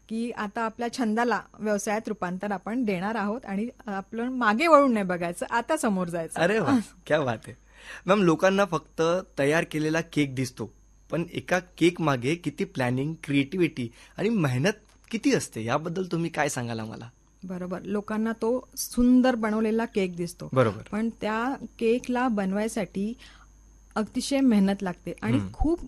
की आता आपल्या छंदाला व्यवसायात रूपांतर आपण देणार आहोत आणि आपलं मागे वळून नाही बघायचं, आता समोर जायचं. अरे वा, क्या बात आहे मॅम. लोकांना फक्त तयार केलेला केक दिसतो, पण एका केक मागे किती प्लॅनिंग, क्रिएटिव्हिटी आणि मेहनत किती असते, याबद्दल तुम्ही काय सांगाल आम्हाला? बरोबर. लोकांना तो सुंदर बनवलेला केक दिसतो, बरोबर. पण त्या केकला बनवायसाठी अतिशय मेहनत लागते आणि खूप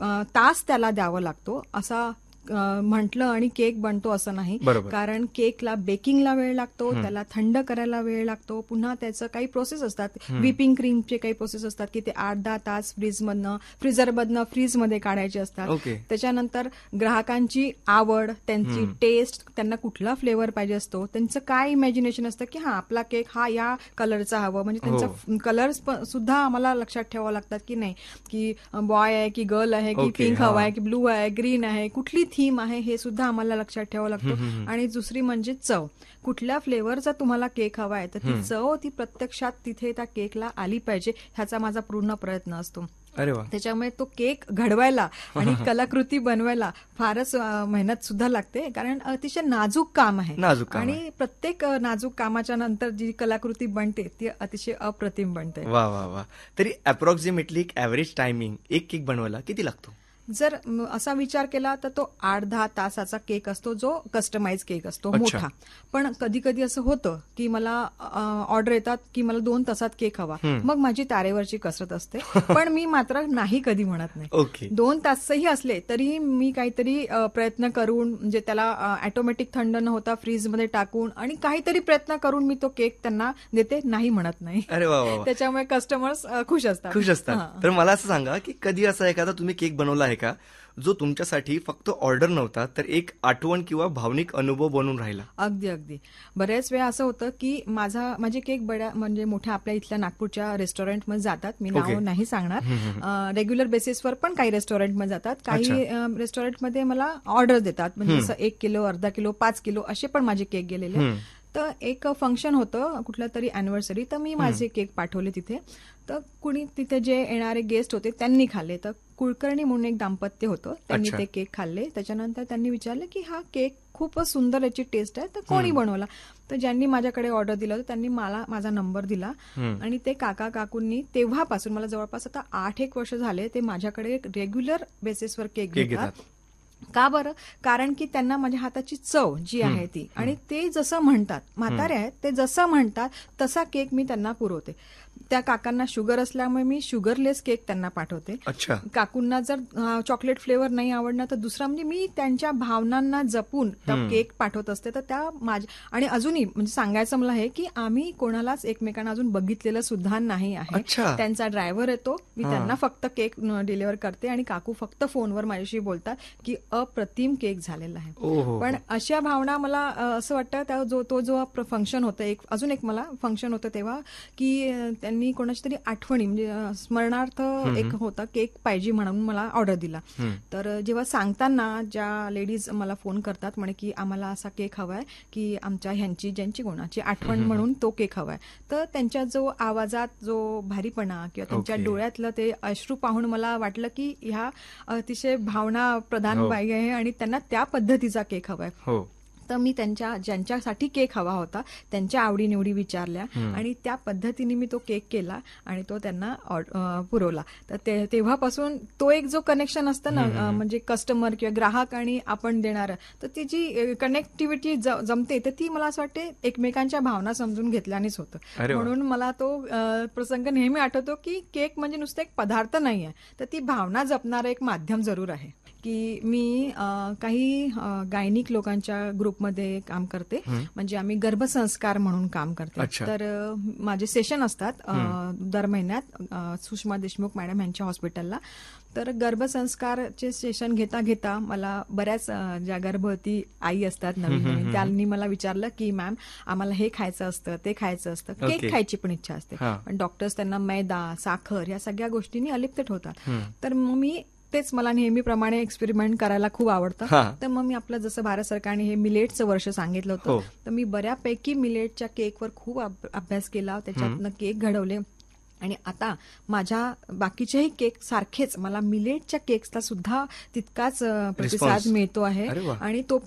तास त्याला द्यावं लागतो. असा म्हटलं आणि केक बनतो असं नाही, कारण केकला बेकिंगला वेळ लागतो, त्याला थंड करायला वेळ लागतो, पुन्हा त्याचं काही प्रोसेस असतात, व्हिपिंग क्रीमचे काही प्रोसेस असतात की ते 8-10 तास फ्रीजरमधनं फ्रीजमध्ये काढायचे असतात. त्याच्यानंतर ग्राहकांची आवड, त्यांची टेस्ट, त्यांना कुठला फ्लेवर पाहिजे असतो, त्यांचं काय इमॅजिनेशन असतं की हा आपला केक हा या कलरचा हवा, म्हणजे त्यांचा कलर्स सुद्धा आम्हाला लक्षात ठेवावं लागतात की नाही की बॉय आहे की गर्ल आहे की पिंक हवा आहे की ब्लू आहे, ग्रीन आहे, कुठली थीम आहे हे सुद्धा आम्हाला लक्षात ठेवावं लागतं. आणि दुसरी म्हणजे चव. कुठल्या फ्लेवरचा तुम्हाला केक हवा आहे तर ती चव ती प्रत्यक्षात तिथे त्या केकला आली पाहिजे, ह्याचा माझा पूर्ण प्रयत्न असतो. अरे वा. त्याच्यामुळे तो केक घडवायला आणि कलाकृती बनवायला फारच मेहनत सुद्धा लागते, कारण अतिशय नाजूक काम आहे. आणि प्रत्येक नाजूक कामाच्या नंतर जी कलाकृती बनते ती अतिशय अप्रतिम बनते. वा वा वा. तरी अप्रॉक्सिमेटली एक ऍव्हरेज टायमिंग एक केक बनवायला किती लागतो? जर असा विचार केला तर तो 8-10 तासाचा केक असतो, जो कस्टमाइज केक असतो मोठा. पण कधी कधी असं होतं की मला ऑर्डर येतात की मला 2 तासात केक हवा, मग माझी तारेवरची कसरत असते. पण मी मात्र नाही कधी म्हणत नाही. 2 तासही असले तरी मी काहीतरी प्रयत्न करून, म्हणजे त्याला ऑटोमॅटिक थंड न होता फ्रीजमध्ये टाकून आणि काहीतरी प्रयत्न करून मी तो केक त्यांना देते, नाही म्हणत नाही. अरे वा वा. त्याच्यामुळे कस्टमर्स खुश असतात. तर मला असं सांगा की कधी असा एखादा तुम्ही केक बनवला आहे का जो तुमच्यासाठी फक्त ऑर्डर नव्हता तर एक आठवण किंवा भावनिक अनुभव बनून राहिला? अगदी. बऱ्याच वेळा असं होतं की माझे केक म्हणजे मोठ्या आपल्या इथल्या नागपूरच्या रेस्टॉरंटमध्ये जातात, मी नाव नाही सांगणार. रेग्युलर बेसिसवर पण काही रेस्टॉरंटमध्ये जातात, काही रेस्टॉरंटमध्ये मला ऑर्डर देतात, म्हणजे जसं 1 किलो, अर्धा किलो, 5 किलो असे पण माझे केक गेलेले. तर एक फंक्शन होतं कुठलं तरी अॅनिव्हर्सरी, तर मी माझे केक पाठवले तिथे. तर कुणी तिथे जे येणारे गेस्ट होते त्यांनी खाल्ले. तर कुलकर्णी म्हणून एक दाम्पत्य होतं, त्यांनी ते केक खाल्ले. त्याच्यानंतर त्यांनी विचारलं की हा केक खूपच सुंदर, याची टेस्ट आहे, तर कोणी बनवला? तर ज्यांनी माझ्याकडे ऑर्डर दिलं होतं त्यांनी मला माझा नंबर दिला आणि ते काकूंनी तेव्हापासून, मला जवळपास आता 8-1 वर्ष झाले, ते माझ्याकडे रेग्युलर बेसिसवर केक घेतात. का बरं? कारण की त्यांना माझ्या हाताची चव जी आहे ती, आणि ते जसं म्हणतात, म्हातारे आहेत, ते जसं म्हणतात तसा केक मी त्यांना पुरवते. त्या काकांना शुगर असल्यामुळे मी शुगरलेस केक त्यांना पाठवते. काकूंना जर चॉकलेट फ्लेवर नाही आवडणार तर दुसरा, म्हणजे मी त्यांच्या भावनांना जपून केक पाठवत असते. तर त्या माझ्या, आणि अजूनही म्हणजे सांगायचं मला हे की आम्ही कोणालाच एकमेकांना अजून बघितलेलं सुद्धा नाही आहे. त्यांचा ड्रायव्हर येतो, मी त्यांना फक्त केक डिलिव्हर करते आणि काकू फक्त फोनवर माझ्याशी बोलतात की अप्रतिम केक झालेला आहे. पण अशा भावना मला असं वाटतं, तो जो फंक्शन होतं, अजून एक मला फंक्शन होतं तेव्हा, की त्यांनी कोणाची तरी आठवणी, म्हणजे स्मरणार्थ एक होता केक पाहिजे म्हणून मला ऑर्डर दिला. तर जेव्हा सांगताना ज्या लेडीज मला फोन करतात, म्हणे की आम्हाला असा केक हवाय की आमच्या ज्यांची कोणाची आठवण म्हणून तो केक हवाय, तर त्यांच्या जो आवाजात जो भारीपणा किंवा त्यांच्या डोळ्यातलं ते अश्रू पाहून मला वाटलं की ह्या अतिशय भावना प्रधान बाई आहे आणि त्यांना त्या पद्धतीचा केक हवाय. तर मी ज्यांच्यासाठी केक हवा होता त्यांच्या आवडीनिवडी विचारल्या आणि त्या पद्धतीने मी तो केक केला आणि तो त्यांना पुरवला. तर तेव्हापासून तो एक जो कनेक्शन असतं ना, म्हणजे कस्टमर किंवा ग्राहक आणि आपण देणार, तर ती जी कनेक्टिव्हिटी जमते, तर ती मला असं वाटते एकमेकांच्या भावना समजून घेतल्यानेच होतं. म्हणून मला तो प्रसंग नेहमी आठवतो की केक म्हणजे नुसतं एक पदार्थ नाही आहे, तर ती भावना जपणारं एक माध्यम जरूर आहे. की मी काही गायनिक लोकांच्या ग्रुपमध्ये काम करते, म्हणजे आम्ही गर्भसंस्कार म्हणून काम करते. तर माझे सेशन असतात दर महिन्यात सुषमा देशमुख मॅडम यांच्या हॉस्पिटलला. तर गर्भसंस्कारचे सेशन घेता घेता मला बऱ्याच ज्या गर्भवती आई असतात नवीन, त्यांनी मला विचारलं की मॅम आम्हाला हे खायचं असतं, ते खायचं असतं, केक खायची पण इच्छा असते, पण डॉक्टर्स त्यांना मैदा, साखर या सगळ्या गोष्टींनी अलिप्त होतात. तर मग मी तेच, मला नेहमीप्रमाणे एक्सपेरिमेंट करायला खूप आवडतं. तर मग मी आपलं जसं भारत सरकारने हे मिलेटचं वर्ष सांगितलं होतं, तर मी बऱ्यापैकी मिलेटच्या केकवर खूप अभ्यास केला, त्याच्यातनं केक घडवले. आणि आता माझ्या बाकीच्याही केक सारखेच मला मिलेटच्या केक्सला सुद्धा तितकाच प्रतिसाद मिळतो आहे आणि तो